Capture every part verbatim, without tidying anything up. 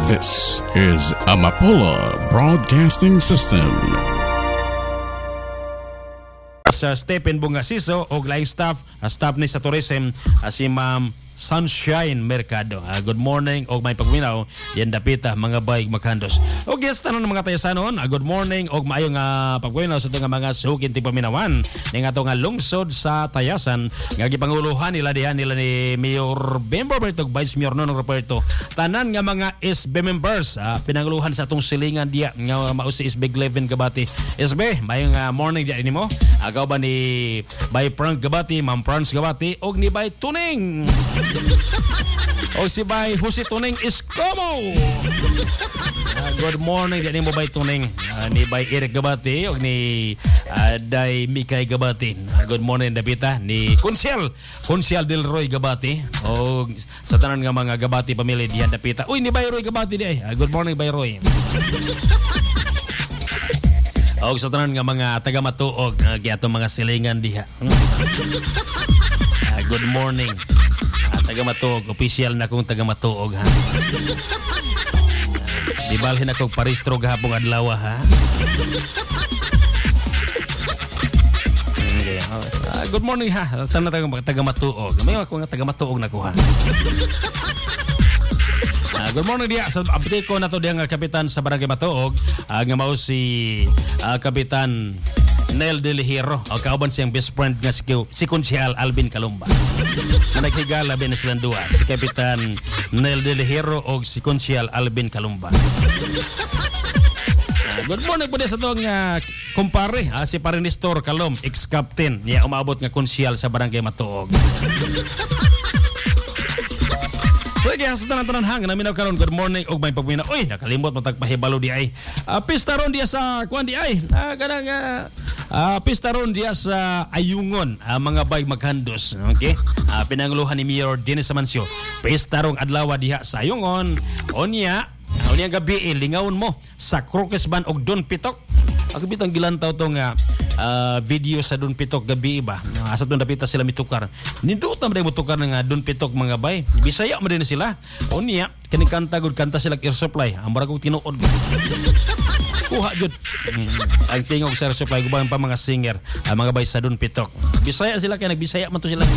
This is Amapola Broadcasting System. Sa Stephen Bungasiso o laing staff, uh, staff ni sa tourism, uh, si Ma'am Sunshine Mercado. Uh, good morning og may pagminaw yan dapita mga bayig magkandos. Og yes tanon mga tayasanon, uh, good morning og maayo nga pagminaw sa nga mga sukin ti paminawan ning ato nga lungsod sa Tayasan nga gipanguluhan nila diha nila ni Mayor Bembo Roberto, Vice Mayor Nonong Roberto. Tanan nga mga S B members uh, pinanguluhan sa atong silingan diha nga mao si S B Glevin Gabati. S B, may nga morning diha nimo. Agaw ba ni Bay Frank Gabati, Ma'am Franz Gabati og ni Bay Tuning. O si Bay Jose Tuning Iskomo. Uh, good morning di mo Bay Tuning. Uh, ni Bay Eric Gabati o ni uh, Day Mikay Gabati. Uh, good morning Dapita ni Konsyal Konsyal Del Roy Gabati o sa tanan nga mga Gabati pamilya diyan Dapita. Uy ni Bay Roy Gabati di ay. Uh, good morning Bay Roy. O sa tanan nga mga taga Matuog uh, giato mga silingan diha. Uh, good morning. Taga Matuog, official na kong taga Matuog ha. Di balhin akong paristro gahapong adlaw ha. Okay. Uh, good morning ha. Sana taga, taga Matuog. May ako nga taga Matuog na ko ha. Uh, good morning dia. Sa update ko na to diya nga kapitan sa Barangay Matuog, uh, nga mao si uh, Kapitan Nel De Lihiro o kauban siyang best friend nga si, si Konsyal Alvin Kalumba. Naghigala bin silang duwa, si Kapitan Nel De Lihiro o si Konsyal Alvin Kalumba. Uh, good morning po din sa itong uh, kumpare, uh, si Parinistor Kalom, ex-captain niya umabot nga Konsyal sa Barangay Matuog. So, kaya sa tanan-tanan hang namin karon good morning og may pagmina. Uy, nakalimot matagpahibalo di ay. Uh, pista ron diya sa kuan di ay. Uh, kanang uh, uh, pista ron diya sa Ayungon, uh, mga bay maghandos. Okay? Uh, pinanguluhan ni Mayor Dennis Amancio. Pista rong adlaw diha sa Ayungon. Onya, uh, onya gabi eh, lingawon mo sa Croques Ban og Don Pitok. Ako bitang gilantaw to nga uh, video sa Don Pitok gabi ba. Asa tong dapita sila mitukar. Nindot na mo tukar nga Don Pitok mga bay. Bisaya man din sila. Unya kini kanta gud kanta sila Air Supply. Amara kong tinuod. Kuha jud. Mm, ang tingog sa Air Supply gubahan pa mga singer, uh, mga bay sa Don Pitok. Bisaya sila kay nagbisaya man to sila.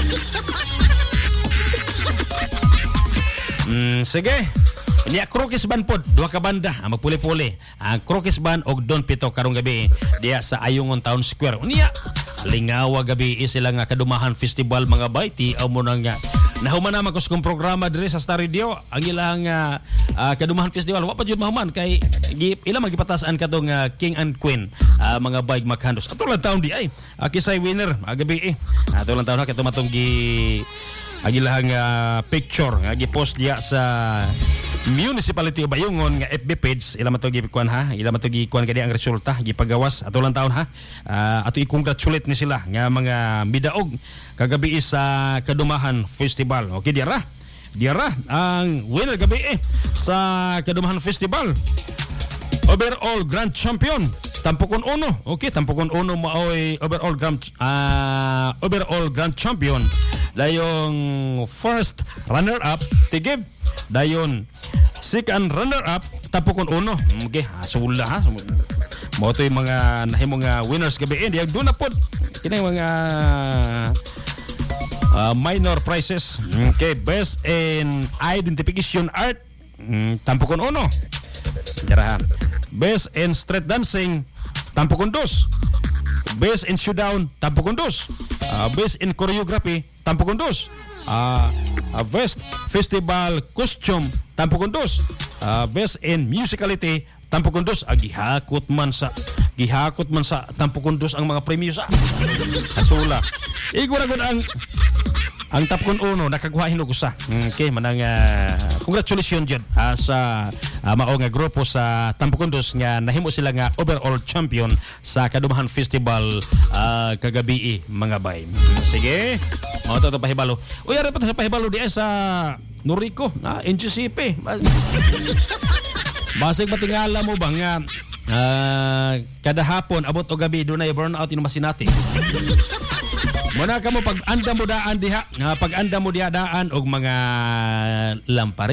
Mm, sige. Niya Croques Ban pod, duha ka banda, ang magpuli-puli. Ang Croques Ban og Don Pitok karong gabi diya sa Ayungon Town Square. Unya, lingawa gabi sila nga kadumahan festival mga bay. Tiaw mo na nga. Nahuman naman ko sa programa dire sa Star Radio. Ang ilang uh, uh, kadumahan festival. Wa pa jud mahuman kay ilang magipatasan katong uh, King and Queen uh, mga bay maghandos. Ato lang taon di ay. Uh, kisay winner uh, gabi eh. Ato lang taon ha katong matong gi agilang uh, picture nga gi-post diya sa Municipality of Ayungon nga F B page. Ila man to gikuan ha, ila man to gikuan kadi ang resulta gipagawas ato lang taon ha. Uh, ato i-congratulate ni sila nga mga midaog kagabi sa Kadumahan Festival. Okay diara. Diara ang winner gabi eh sa Kadumahan Festival. Overall Grand Champion Tampukon Uno. Okay, Tampukon Uno maoy overall Grand uh, overall Grand Champion. Dayong first runner up tigib. Dayon second runner up Tampukon Uno. Okay, asula ha. Mo to yung mga nahimong uh, winners gabi eh. Diag doon na pod kini mga uh, minor prizes. Okay, best in identification art um, Tampukon Uno. Dira. Best in street dancing Tampukon Dos. Best in showdown Tampukon Dos. Uh, best in choreography Tampukon Dos. Uh, uh, best festival costume Tampukon Dos. Uh, best in musicality Tampukon Dos. Uh, gihakot man sa gihakot man sa Tampukon Dos ang mga premyo sa asula. Iguragod ang ang Tampukon Uno nakagwahin og usa. Okay, manang uh, congratulations jud uh, sa uh, mao nga grupo sa Tampukon Dos nga nahimo sila nga overall champion sa Kadumahan Festival uh, kagabi mga bay. Sige. Mao to pahibalo. Uy, ara pa sa pahibalo di sa Norico, na N G C P. Basig matingala mo ba nga uh, kada hapon abot o gabi dunay burnout ino masinati. Muna ka mo pag anda mo daan diha, pag anda mo diha daan og mga lampare